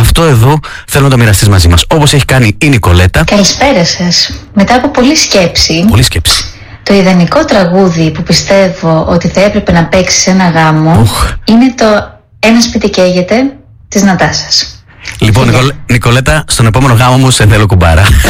αυτό εδώ θέλω να το μοιραστείς μαζί μας, όπως έχει κάνει η Νικολέτα. Καλησπέρα σας. Μετά από πολλή σκέψη, το ιδανικό τραγούδι που πιστεύω ότι θα έπρεπε να παίξει σε ένα γάμο είναι το «Ένα σπίτι καίγεται» της Νατάσας. Λοιπόν, Νικολέτα, στον επόμενο γάμο μου σε θέλω κουμπάρα.